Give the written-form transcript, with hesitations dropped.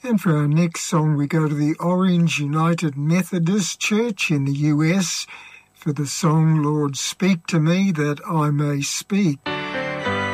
And for our next song, we go to the Orange United Methodist Church in the US for the song, Lord, Speak to Me That I May Speak.